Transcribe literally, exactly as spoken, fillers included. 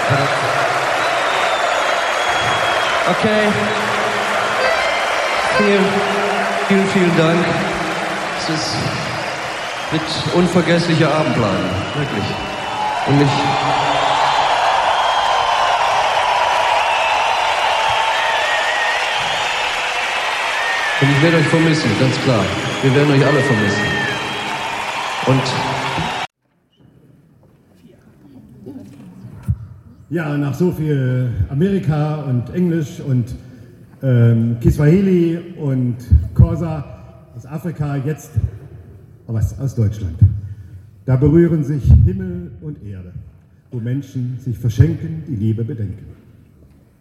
Okay. Vielen, vielen, vielen Dank. Es ist, wird unvergesslicher Abend bleiben. Wirklich. Und ich... Und ich werde euch vermissen, ganz klar. Wir werden euch alle vermissen. Und... Ja, nach so viel Amerika und Englisch und ähm, Kiswahili und Xhosa aus Afrika, jetzt was aus Deutschland. Da berühren sich Himmel und Erde, wo Menschen sich verschenken, die Liebe bedenken.